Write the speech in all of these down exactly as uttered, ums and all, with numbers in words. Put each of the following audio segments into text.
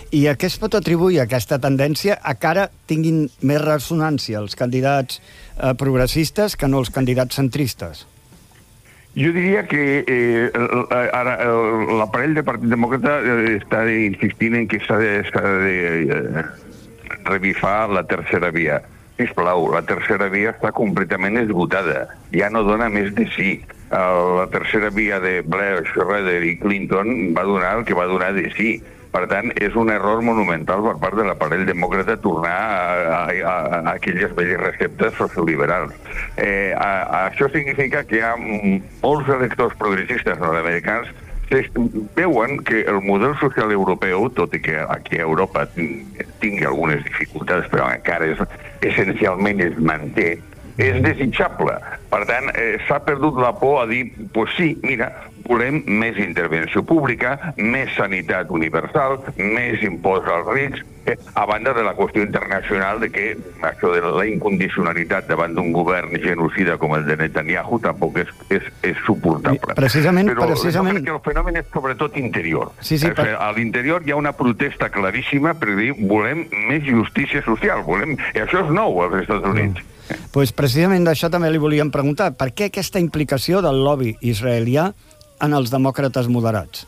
I a què es pot atribuir aquesta tendència a que ara tinguin més ressonància els candidats eh, progressistes que no els candidats centristes? Jo diria que eh, ara l'aparell del Partit Demòcrata està insistint en que s'ha de, s'ha de eh, revifar la tercera via. Sisplau, la tercera via està completament esgotada. Ja no dona més de sí. La tercera via de Blair, Schroeder i Clinton va donar el que va donar de sí. Per tant, és un error monumental per part de l'aparell demòcrata tornar a, a, a, a aquelles velles receptes socioliberals. Eh, a, a això significa que hi ha molts electors progressistes nord-americans que veuen que el model social europeu, tot i que aquí a Europa tingui algunes dificultats, però encara és, essencialment es manté, és desitjable. Per tant, eh, s'ha perdut la por a dir, pues sí, mira, volem més intervenció pública, més sanitat universal, més impost als rics, eh, a banda de la qüestió internacional de que això de la incondicionalitat davant d'un govern genocida com el de Netanyahu tampoc és, és, és suportable. Precisament, Però precisament... no, el fenomen és sobretot interior. Sí, sí, per... A l'interior hi ha una protesta claríssima per dir volem més justícia social, volem... i això és nou als Estats Units. Mm. Pues precisament d'això també li volíem preguntar. Per què aquesta implicació del lobby israelià en els demòcrates moderats?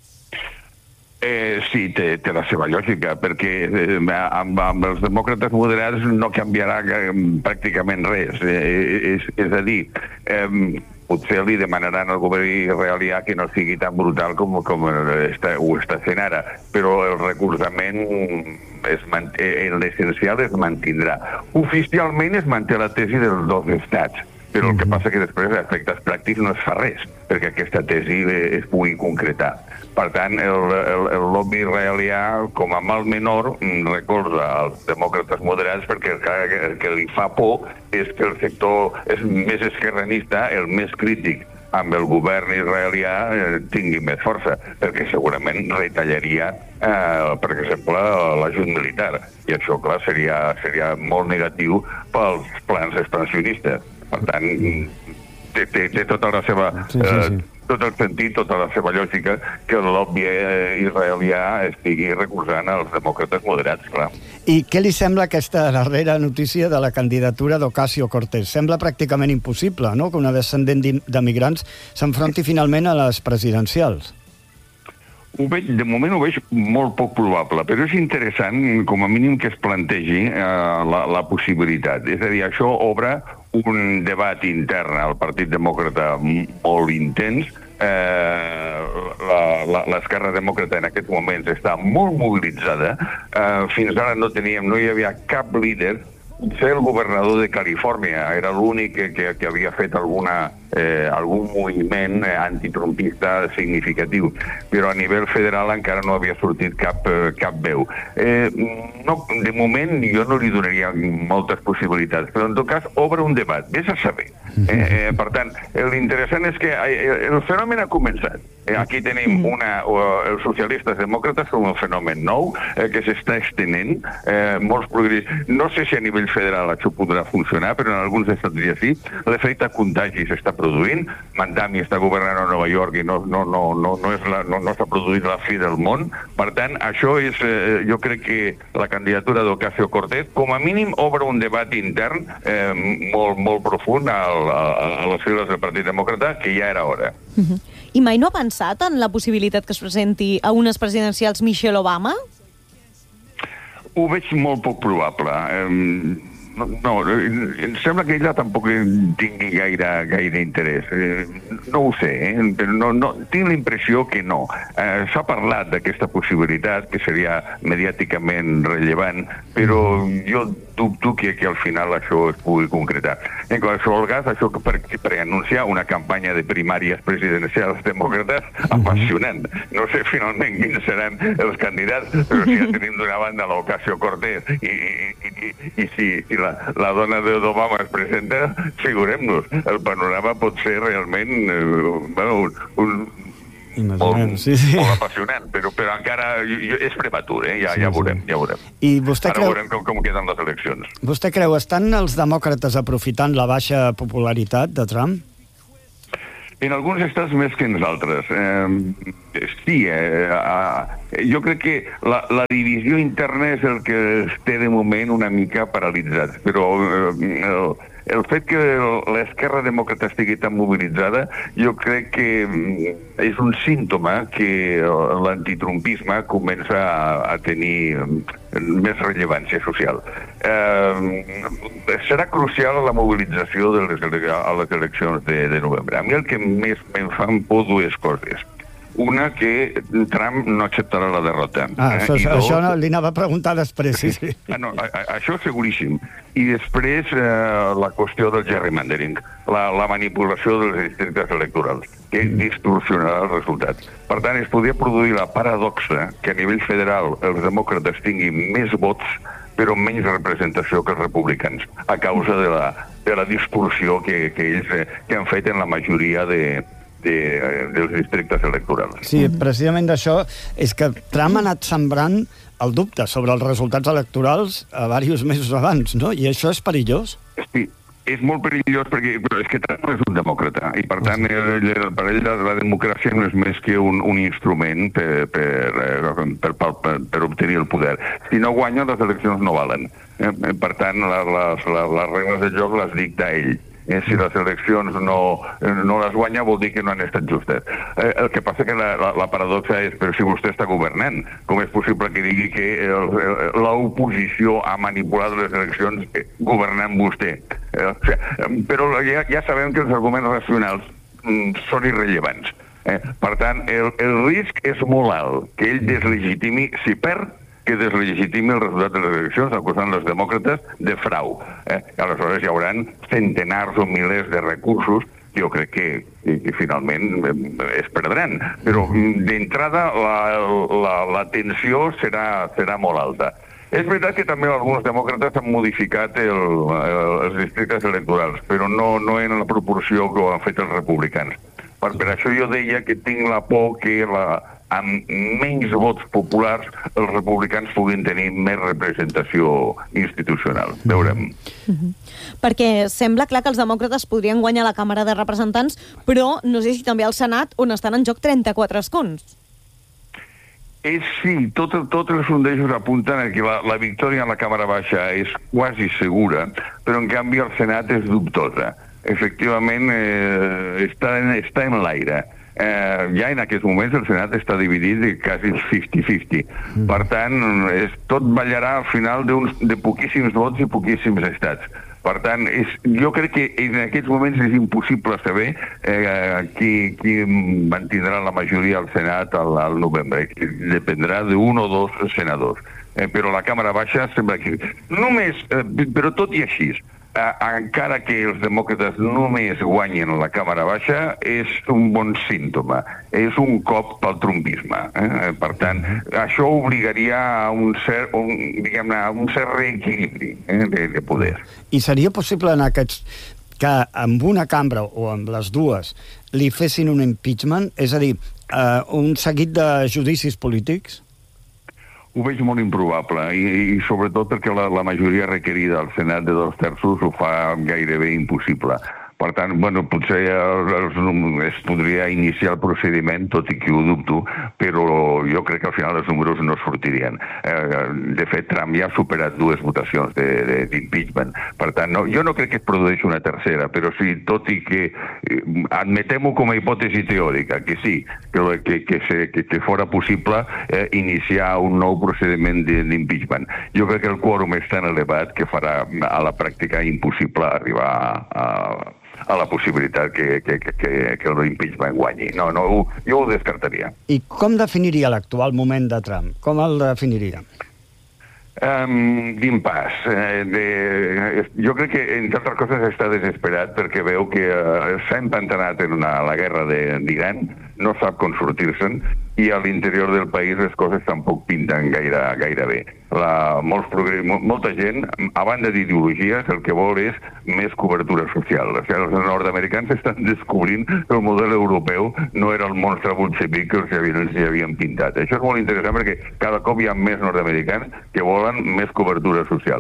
Eh, sí, té, té la seva lògica, perquè eh, amb, amb els demòcrates moderats no canviarà eh, pràcticament res. Eh, és, és a dir, eh, potser li demanaran al govern israelià que no sigui tan brutal com, com està, ho està fent ara, però el recolzament es manté, en l'essencial es mantindrà. Oficialment es manté la tesi dels dos estats, però el que passa que després a efectes pràctics no es fa res perquè aquesta tesi es pugui concretar. Per tant, el, el, el lobby israelià, com a mal menor, recolza als demòcrates moderats perquè el que, el que li fa por és que el sector és més esquerranista, el més crític amb el govern israelià, eh, tingui més força, perquè segurament retallaria, eh, per exemple, l'ajut militar. I això, clar, seria, seria molt negatiu pels plans expansionistes. Per tant, té, té, té tota la seva... Sí, sí, sí. Eh, tot el sentit, tota la seva lògica, que el lobby israelià estigui recolzant els demòcrates moderats, clar. I què li sembla aquesta darrera notícia de la candidatura d'Ocasio-Cortez? Sembla pràcticament impossible, no?, que una descendent d'emigrants s'enfronti finalment a les presidencials. Ho veig, de moment ho veig molt poc probable, però és interessant, com a mínim, que es plantegi eh, la, la possibilitat. És a dir, això obre un debat intern al Partit Demòcrata molt intens. Eh, l'esquerra demòcrata en aquests moments està molt mobilitzada. Eh, fins ara no teníem, no hi havia cap líder. Potser el governador de Califòrnia era l'únic que, que, que havia fet alguna, eh, algun moviment antitrumpista significatiu, però a nivell federal encara no havia sortit cap, eh, cap veu. Eh, no, de moment jo no li donaria moltes possibilitats, però en tot cas obre un debat, vés a saber. Eh, eh, per tant, l'interessant és que eh, el fenomen ha començat. Eh, aquí tenim una, uh, els socialistes demòcrates són un fenomen nou eh, que s'està estenent. Eh, molts progressos. No sé si a nivell federal això podrà funcionar, però en alguns estats ja sí. L'efecte contagi s'està produint. Mandami està governant a Nova York i no, no, no, no, no, és la, no, no s'ha produït la fi del món. Per tant, això és, eh, jo crec que la candidatura d'Ocasio-Cortez com a mínim obre un debat intern eh, molt, molt profund a, a, a les files del Partit Demòcrata, que ja era hora. Uh-huh. I mai no ha pensat en la possibilitat que es presenti a unes presidencials Michelle Obama? Ho veig molt poc probable. Eh, no, no, em sembla que ella tampoc tingui gaire, gaire interès. Eh, no ho sé, eh? Però no, no, tinc la impressió que no. Eh, S'ha parlat d'aquesta possibilitat, que seria mediàticament rellevant, però jo dubto que, que al final això es pugui concretar. En qualsevol cas, això per, per anunciar una campanya de primàries presidencials demòcrates apassionant. No sé finalment quins seran els candidats, però si ja tenim d'una banda l'Ocasio-Cortez i, i, i, i si, si la, la dona d'Obama es presenta, figurem-nos, el panorama pot ser realment eh, bueno, un, un molt, sí, sí. molt apassionant, però, però encara jo, és prematur, eh? ja, sí, ja veurem, ja veurem. I vostè Ara creu... veurem com, com queden les eleccions. Vostè creu, estan els demòcrates aprofitant la baixa popularitat de Trump? En alguns estats més que en els altres. Eh, sí, eh, eh, jo crec que la, la divisió interna és el que es té de moment una mica paralitzat, però eh, el, el fet que l'esquerra demòcrata estigui tan mobilitzada, jo crec que és un símptoma que l'antitrumpisme comença a, a tenir més rellevància social. Eh, serà crucial la mobilització de les, a les eleccions de, de novembre. A mi el que més me'n fan por dues coses. Una, que Trump no acceptarà la derrota. Ah, això, eh? dos... això no, li anava a preguntar després, sí, sí. Ah, no, a, a, això seguríssim. I després eh, la qüestió del gerrymandering, la, la manipulació dels districtes electorals, que distorsionarà el resultat. Per tant, es podria produir la paradoxa que a nivell federal els demòcrates tinguin més vots però menys representació que els republicans, a causa de la, de la distorsió que, que ells eh, que han fet en la majoria de, de, dels districtes electorals. Sí, precisament d'això és que Trump ha anat sembrant el dubte sobre els resultats electorals a diversos mesos abans, no? I això és perillós? Sí, és molt perillós perquè és que Trump és un demòcrata i per tant el, el, per ell la, la democràcia no és més que un, un instrument per, per, per, per, per obtenir el poder. Si no guanya, les eleccions no valen. Eh, per tant, la, les, la, les regles de joc les dicta ell. Eh, si les eleccions no, no les guanya vol dir que no han estat justes. Eh, el que passa que la, la, la paradoxa és, però si vostè està governant, com és possible que digui que l'oposició ha manipulat les eleccions eh, governant vostè? Eh, o sigui, però ja, ja sabem que els arguments racionals mm, són irrellevants. Eh, per tant, el, el risc és molt alt que ell deslegitimi, si perd, que deslegitimi el resultat de les eleccions, acusant els demòcrates de frau. Eh? Aleshores hi haurà centenars o milers de recursos que jo crec que, que, que finalment es perdran. Però d'entrada la, la, la tensió serà, serà molt alta. És veritat que també alguns demòcrates han modificat el, el, els districtes electorals, però no, no en la proporció que ho han fet els republicans. Per, per això jo deia que tinc la por que la, amb menys vots populars els republicans puguin tenir més representació institucional. Veurem. Mm-hmm. Perquè sembla clar que els demòcrates podrien guanyar la Càmera de Representants, però no sé si també al Senat, on estan en joc trenta-quatre escons. És sí, tots tot els sondejos apunten que la, la victòria en la Càmera Baixa és quasi segura, però en canvi el Senat és dubtosa. Efectivament, eh, està, en, està en l'aire. Eh, ja en aquests moments el Senat està dividit de quasi cinquanta cinquanta. Mm. Per tant, és, tot ballarà al final de poquíssims vots i poquíssims estats. Per tant, és, jo crec que en aquests moments és impossible saber eh, qui, qui mantindrà la majoria al Senat al, al novembre. Dependrà d'un o dos senadors. Eh, però la Càmera Baixa sembla que... Només, eh, però tot i així, eh, encara que els demòcrates només guanyen la Càmera Baixa, és un bon símptoma. És un cop pel trumpisme. Eh? Per tant, això obligaria a un cert, un, diguem-ne, a un cert reequilibri eh, de, de poder. I seria possible en aquests que amb una cambra o amb les dues li fessin un impeachment, és a dir, eh, un seguit de judicis polítics? Ho veig molt improbable, i, i sobretot perquè la, la majoria requerida al Senat de dos terços ho fa gairebé impossible. Per tant, bueno, potser els, els, es podria iniciar el procediment, tot i que ho dubto, però jo crec que al final els números no sortirien. Eh, de fet, Trump ja ha superat dues votacions d'impeachment. Per tant, no, jo no crec que es produeixi una tercera, però sí, tot i que eh, admetem-ho com a hipòtesi teòrica, que sí, que, que, que, se, que, que fora possible eh, iniciar un nou procediment d'impeachment. Jo crec que el quòrum és tan elevat que farà a la pràctica impossible arribar a... a a la possibilitat que, que, que, que l'impeachment guanyi. No, no, jo ho descartaria. I com definiria l'actual moment de Trump? Com el definiria? Um, d'impàs. Eh, de... Jo crec que, entre altres coses, està desesperat perquè veu que uh, s'ha empantanat en una, la guerra d'Iran, no sap com sortir-se'n, i a l'interior del país les coses tampoc pinten gaire, gaire bé. La, molts progr... Molta gent, a banda d'ideologies, el que vol és més cobertura social. O sigui, els nord-americans estan descobrint que el model europeu no era el monstre bolxevic que els havien, els havien pintat. Això és molt interessant perquè cada cop hi ha més nord-americans que volen més cobertura social.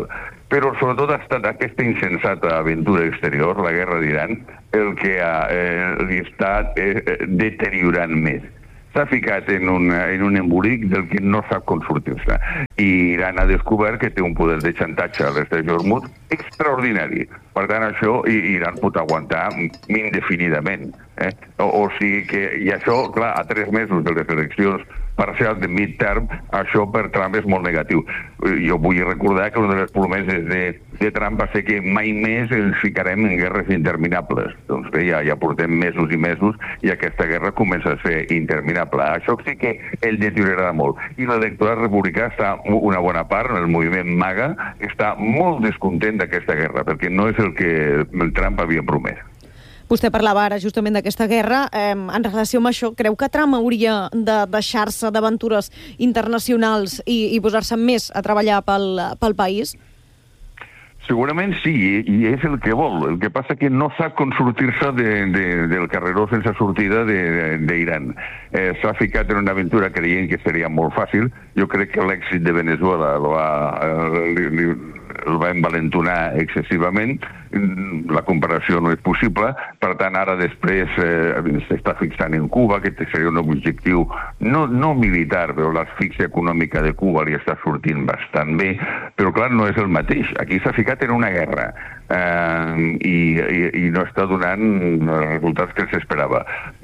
però sobretot ha estat aquesta insensata aventura exterior, la guerra d'Iran, el que eh, li està eh, deteriorant més. S'ha ficat en un, en un embolic del que no sap com sortir-se. I Iran ha descobert que té un poder de xantatge a l'est de Hormuz extraordinari. Per tant, això Iran pot aguantar indefinidament. Eh? O, o sigui que, i això, clar, a tres mesos de les eleccions parcials de midterm, això per Trump és molt negatiu. Jo vull recordar que una de les promeses de, de Trump va ser que mai més ens ficarem en guerres interminables. Doncs bé, ja, ja portem mesos i mesos i aquesta guerra comença a ser interminable. Això sí que el deteriorarà molt. I l'electorat republicà està, una bona part, el moviment MAGA, està molt descontent d'aquesta guerra, perquè no és el que el Trump havia promès. Vostè parlava ara justament d'aquesta guerra. Eh, en relació amb això, creu que Trump hauria de deixar-se d'aventures internacionals i, i posar-se més a treballar pel, pel país? Segurament sí, i és el que vol. El que passa que no sap com sortir-se de, de, del carreró sense sortida d'Iran. Eh, S'ha ficat en una aventura creient que seria molt fàcil. Jo crec que l'èxit de Venezuela el va, li, li, el va envalentonar excessivament. La comparació no és possible. Per tant, ara després eh, s'està fixant en Cuba, que seria un objectiu no, no militar, però l'asfíxia econòmica de Cuba li està sortint bastant bé, però clar, no és el mateix. Aquí s'ha ficat en una guerra eh, i, i, i no està donant els resultats que s'esperava.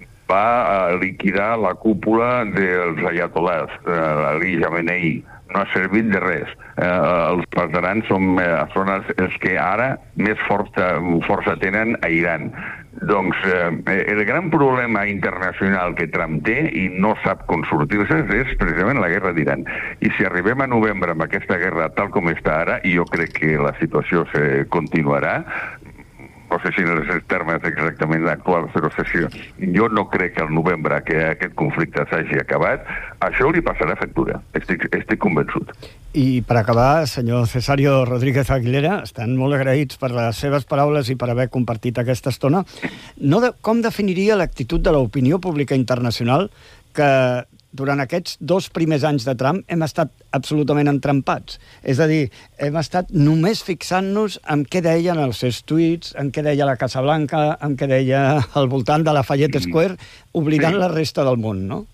Va liquidar la cúpula dels ayatolás, eh, Ali Khamenei. No ha servit de res. Eh, els partisans són, eh, són els, els que ara més força, força tenen a Iran. Doncs eh, el gran problema internacional que Trump té i no sap com sortir-se és precisament la guerra d'Iran. I si arribem a novembre amb aquesta guerra tal com està ara, i jo crec que la situació se continuarà, no sé si en els termes exactament actuals, però sé si jo no crec que al novembre que aquest conflicte s'hagi acabat, això li passarà factura. Estic, estic convençut. I per acabar, senyor Cesario Rodríguez Aguilera, estan molt agraïts per les seves paraules i per haver compartit aquesta estona. No de, com definiria l'actitud de l'opinió pública internacional que durant aquests dos primers anys de Trump hem estat absolutament entrampats? És a dir, hem estat només fixant-nos en què deien els seus tuits, en què deia la Casa Blanca, en què deia al voltant de la Lafayette Square, oblidant sí. la resta del món, no?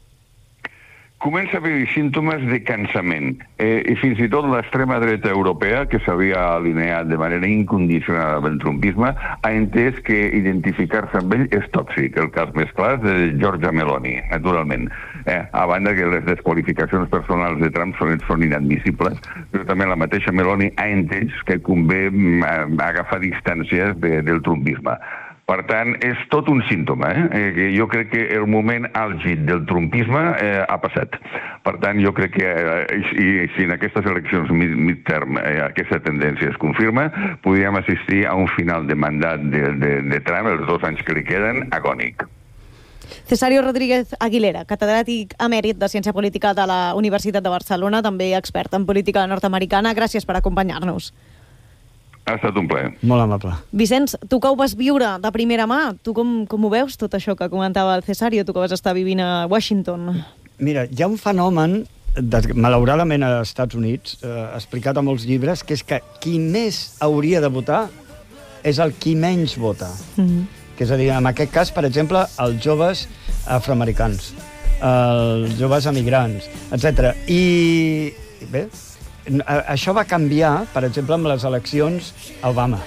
Comença a haver símptomes de cansament. Eh, I fins i tot l'extrema dreta europea, que s'havia alineat de manera incondicionada amb el trumpisme, ha entès que identificar-se amb ell és tòxic. El cas més clar és de Giorgia Meloni, naturalment. Eh, a banda que les desqualificacions personals de Trump són, són inadmissibles, però també la mateixa Meloni ha entès que convé agafar distàncies de, del trumpisme. Per tant, és tot un símptoma. Eh? Jo crec que el moment àlgid del trumpisme eh, ha passat. Per tant, jo crec que eh, i, si en aquestes eleccions midterm eh, aquesta tendència es confirma, podríem assistir a un final de mandat de, de, de Trump, els dos anys que li queden, agònic. Cesario Rodríguez Aguilera, catedràtic emèrit de Ciència Política de la Universitat de Barcelona, també expert en política nord-americana. Gràcies per acompanyar-nos. Ha estat un plaer. Molt amable. Vicenç, tu que ho vas viure de primera mà, tu com, com ho veus, tot això que comentava el Cesario, tu que vas estar vivint a Washington? Mira, hi ha un fenomen, de, malauradament als Estats Units, eh, explicat a molts llibres, que és que qui més hauria de votar és el qui menys vota. Mm-hmm. Que és a dir, en aquest cas, per exemple, els joves afroamericans, els joves emigrants, etcètera. I, bé, això va canviar, per exemple, amb les eleccions a Obama.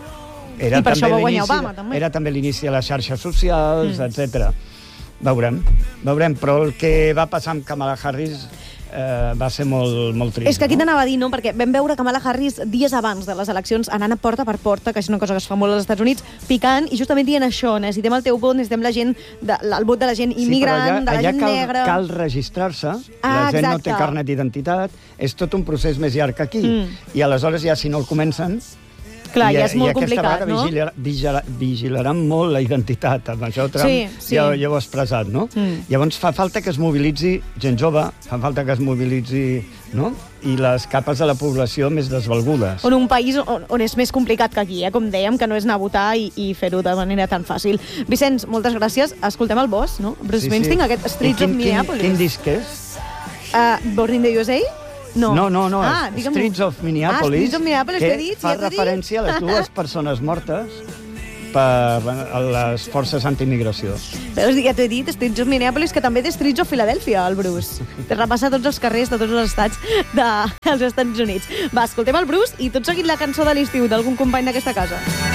Era I per això va guanyar Obama, també. Era també l'inici de les xarxes socials, mm. etcètera. Veurem, veurem, però el que va passar amb Kamala Harris eh, va ser molt, molt trist. És que aquí no? t'anava a dir, no? Perquè vam veure Kamala Harris dies abans de les eleccions anant a porta per porta, que és una cosa que es fa molt als Estats Units, picant, i justament dient això, necessitem el teu vot, necessitem la gent de, el vot de la gent immigrant, sí, allà, de la gent cal, negra... cal registrar-se, ah, la gent exacte. no té carnet d'identitat, és tot un procés més llarg que aquí, mm. i aleshores ja si no el comencen... Clar, I, ja és molt complicat, no? I aquesta vegada vigilaran molt la identitat. Amb això Trump sí, sí. Ja, ja ho ha expressat, no? Mm. Llavors fa falta que es mobilitzi gent jove, fa falta que es mobilitzi, no? I les capes de la població més desvalgudes. En un país on, on és més complicat que aquí, eh? Com dèiem, que no és anar a votar i, i fer-ho de manera tan fàcil. Vicenç, moltes gràcies. Escoltem el boss, no? Bruce sí, Springsteen, sí. aquest Streets of Minneapolis. Quin, quin disc és? Uh, Born in the U S A? No, no, no, no ah, Streets of Minneapolis, ah, Streets of Minneapolis, que t'he dit, fa ja t'he referència dit. a les dues persones mortes per a les forces antiimigració. Veus, ja t'ho he dit, Streets of Minneapolis, que també té Streets of Philadelphia, el Bruce. Té repassa tots els carrers de tots els estats dels Estats Units. Va, escoltem el Bruce i tot seguit la cançó de l'estiu d'algun company d'aquesta casa.